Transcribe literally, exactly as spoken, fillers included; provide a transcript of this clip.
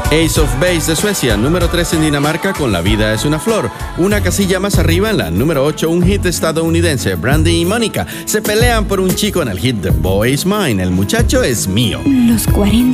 Ace of Base de Suecia, número tres en Dinamarca con La vida es una flor. Una casilla más arriba en la número ocho, un hit estadounidense. Brandy y Mónica se pelean por un chico en el hit The Boy Is Mine, el muchacho es mío. Los cuarenta